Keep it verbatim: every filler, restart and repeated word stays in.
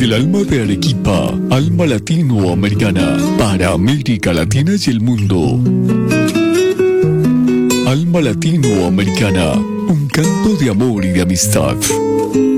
Desde el alma de Arequipa, alma latinoamericana, para América Latina y el mundo. Alma latinoamericana, un canto de amor y de amistad.